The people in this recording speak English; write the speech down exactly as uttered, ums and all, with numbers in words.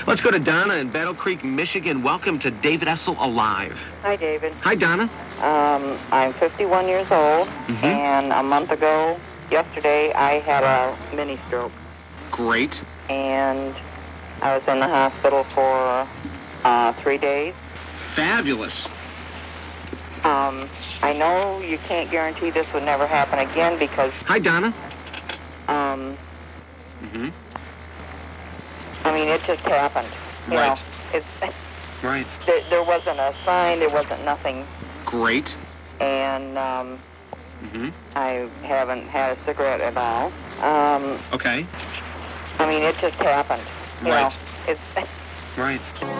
Let's go to Donna in Battle Creek, Michigan. Welcome to David Essel Alive. Hi, David. Hi, Donna. Um, I'm fifty-one years old, Mm-hmm. and a month ago, yesterday, I had a mini stroke, Great. and I was in the hospital for uh, three days. Fabulous. Um, I know you can't guarantee this would never happen again because, Hi, Donna. um, Mm-hmm. I mean, it just happened. You Right. know, it's, Right. there, there wasn't a sign, there wasn't nothing, Great. and um, Mm-hmm. I haven't had a cigarette at all. Um, Okay. I mean, it just happened. You Right. know, it's... Right.